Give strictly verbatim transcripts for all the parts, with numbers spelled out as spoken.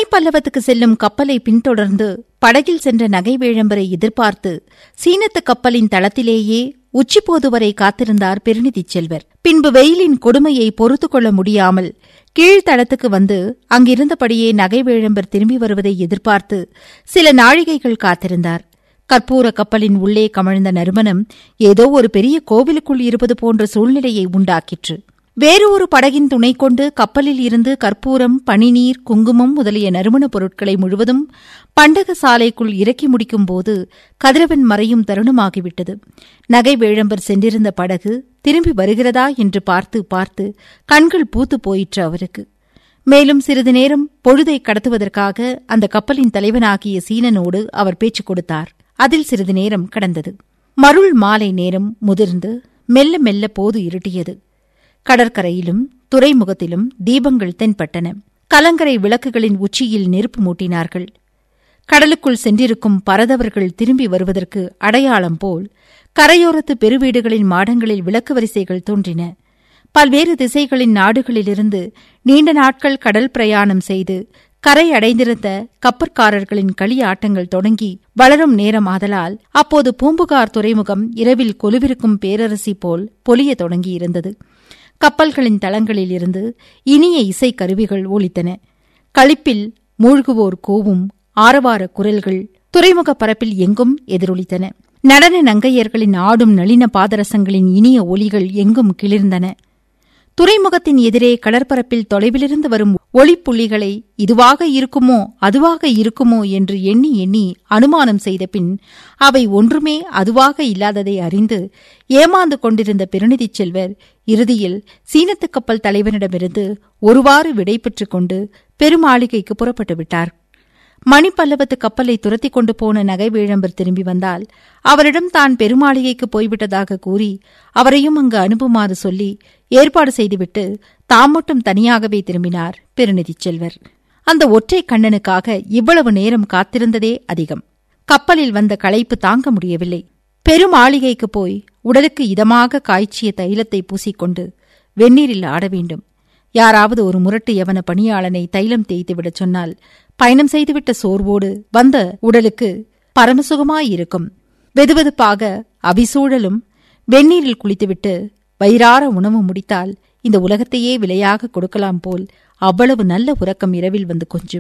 மணிப்பல்லவத்துக்கு செல்லும் கப்பலை பின்தொடர்ந்து படகில் சென்ற நகைவேழம்பரை எதிர்பார்த்து சீனத்து கப்பலின் தளத்திலேயே உச்சிப்போது வரை காத்திருந்தார் பெருநிதிச் செல்வர். பின்பு வெயிலின் கொடுமையை பொறுத்துக் கொள்ள முடியாமல் கீழ்த்தளத்துக்கு வந்து அங்கிருந்தபடியே நகைவேழம்பர் திரும்பி வருவதை எதிர்பார்த்து சில நாழிகைகள் காத்திருந்தார். கற்பூர கப்பலின் உள்ளே கமழ்ந்த நறுமணம் ஏதோ ஒரு பெரிய கோவிலுக்குள் இருப்பது போன்ற சூழ்நிலையை உண்டாக்கிற்று. வேறு ஒரு படகின் துணை கொண்டு கப்பலில் இருந்து கற்பூரம், பனிநீர், குங்குமம் முதலிய நறுமணப் பொருட்களை முழுவதும் பண்டக சாலைக்குள் இறக்கி முடிக்கும்போது கதிரவன் மறையும் தருணமாகிவிட்டது. நகைவேழம்பர் சென்றிருந்த படகு திரும்பி வருகிறதா என்று பார்த்து பார்த்து கண்கள் பூத்து போயிற்று அவருக்கு. மேலும் சிறிது நேரம் பொழுதை கடத்துவதற்காக அந்த கப்பலின் தலைவனாகிய சீனனோடு அவர் பேச்சு கொடுத்தார். அதில் சிறிது நேரம் கடந்தது. மருள் மாலை நேரம் முதிர்ந்து மெல்ல மெல்ல போது இருட்டியது. கடற்கரையிலும் துறைமுகத்திலும் தீபங்கள் தென்பட்டன. கலங்கரை விளக்குகளின் உச்சியில் நெருப்பு மூட்டினார்கள். கடலுக்குள் சென்றிருக்கும் பரதவர்கள் திரும்பி வருவதற்கு அடையாளம் போல் கரையோரத்து பெருவீடுகளின் மாடங்களில் விளக்கு வரிசைகள் தோன்றின. பல்வேறு திசைகளின் நாடுகளிலிருந்து நீண்ட நாட்கள் கடல் பிரயாணம் செய்து கரை அடைந்திருந்த கப்பற்காரர்களின் களியாட்டங்கள் தொடங்கி வளரும் நேரம் ஆதலால் அப்போது பூம்புகார் துறைமுகம் இரவில் கொலுவிருக்கும் பேரரசி போல் பொலிய தொடங்கியிருந்தது. கப்பல்களின் தளங்களில் இருந்து இனிய இசை கருவிகள் ஒலித்தன. களிப்பில் மூழ்குவோர் கூவும் ஆரவார குரல்கள் துறைமுக பரப்பில் எங்கும் எதிரொலித்தன. நடன நங்கையர்களின் ஆடும் நளின பாதரசங்களின் இனிய ஒலிகள் எங்கும் கிளிர்ந்தன. துறைமுகத்தின் எதிரே கடற்பரப்பில் தொலைவிலிருந்து வரும் ஒளிப்புள்ளிகளை இதுவாக இருக்குமோ அதுவாக இருக்குமோ என்று எண்ணி எண்ணி அனுமானம் செய்த பின் அவை ஒன்றுமே அதுவாக இல்லாததை அறிந்து ஏமாந்து கொண்டிருந்த பெருநிதிச் செல்வர் இறுதியில் சீனத்து கப்பல் தலைவனிடமிருந்து ஒருவாறு விடை பெற்றுக் கொண்டு பெருமாளிகைக்கு புறப்பட்டு விட்டார். மணிப்பல்லவத்து கப்பலை துரத்திக் கொண்டு போன நகைவேழம்பர் திரும்பி வந்தால் அவரிடம் தான் பெருமாளிகைக்கு போய்விட்டதாக கூறி அவரையும் அங்கு அனுப்புமாறு சொல்லி ஏற்பாடு செய்துவிட்டு தாம் மட்டும் தனியாகவே திரும்பினார் பெருநிதிச் செல்வர். அந்த ஒற்றை கண்ணனுக்காக இவ்வளவு நேரம் காத்திருந்ததே அதிகம். கப்பலில் வந்த களைப்பு தாங்க முடியவில்லை. பெருமாளிகைக்கு போய் உடலுக்கு இதமாக காய்ச்சிய தைலத்தை பூசிக்கொண்டு வெந்நீரில் ஆட வேண்டும். யாராவது ஒரு முரட்டு யவன பணியாளனை தைலம் தேய்த்துவிடச் சொன்னால் பயணம் செய்துவிட்ட சோர்வோடு வந்த உடலுக்கு பரமசுகமாயிருக்கும். வெதுவெதுப்பாக அவிசூழலும் வெந்நீரில் குளித்துவிட்டு வயிறார உணவு முடித்தால் இந்த உலகத்தையே விலையாக கொடுக்கலாம் போல் அவ்வளவு நல்ல உறக்கம் இரவில் வந்து கொஞ்சும்.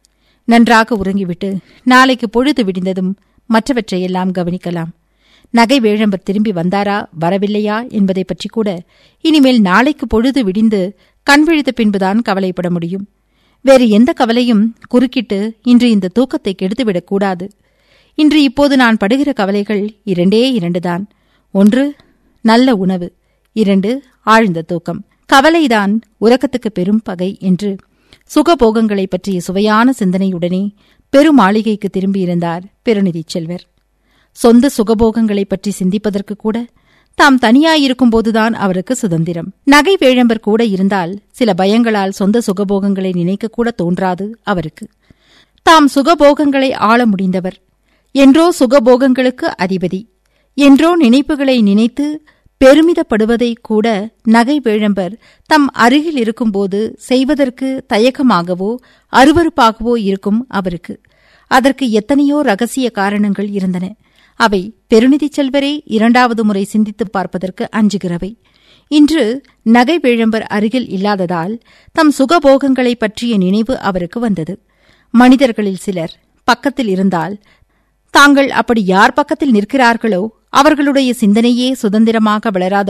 நன்றாக உறங்கிவிட்டு நாளைக்கு பொழுது விடிந்ததும் மற்றவற்றையெல்லாம் கவனிக்கலாம். நகைவேழம்பர் திரும்பி வந்தாரா வரவில்லையா என்பதை பற்றி கூட இனிமேல் நாளைக்கு பொழுது விடிந்து கண் விழித்த பின்புதான் கவலைப்பட முடியும். வேறு எந்த கவலையும் குறுக்கிட்டு இன்று இந்த தூக்கத்தை கெடுத்துவிடக் கூடாது. இன்று இப்போது நான் படுகிற கவலைகள் இரண்டே இரண்டுதான். ஒன்று நல்ல உணவு, இரண்டு ஆழ்ந்த தூக்கம். கவலைதான் உறக்கத்துக்கு பெரும் பகை என்று சுகபோகங்களை பற்றிய சுவையான சிந்தனையுடனே பெருமாளிகைக்கு திரும்பியிருந்தார் பெருநிதிச் செல்வர். சொந்த சுகபோகங்களை பற்றி சிந்திப்பதற்கு கூட தாம் தனியாயிருக்கும்போதுதான் அவருக்கு சுதந்திரம். நகைவேழம்பர் கூட இருந்தால் சில பயங்களால் சொந்த சுகபோகங்களை நினைக்கக்கூட தோன்றாது அவருக்கு. தாம் சுகபோகங்களை ஆள முடிந்தவர், என்றோ சுகபோகங்களுக்கு அதிபதி, என்றோ நினைப்புகளை நினைத்து பெருமிதப்படுவதை கூட நகைவேழம்பர் தம் அருகில் இருக்கும்போது செய்வதற்கு தயக்கமாகவோ அருவருப்பாகவோ இருக்கும் அவருக்கு. அதற்கு எத்தனையோ ரகசிய காரணங்கள் இருந்தன. அவை பெருநிதிச் செல்வரே இரண்டாவது முறை சிந்தித்துப் பார்ப்பதற்கு அஞ்சுகிறவை. இன்று நகைவேழம்பர் அருகில் இல்லாததால் தம் சுகபோகங்களை பற்றிய நினைவு அவருக்கு வந்தது. மனிதர்களில் சிலர் பக்கத்தில் இருந்தால் தாங்கள் அப்படி யார் பக்கத்தில் நிற்கிறார்களோ அவர்களுடைய சிந்தனையே சுதந்திரமாக வளராத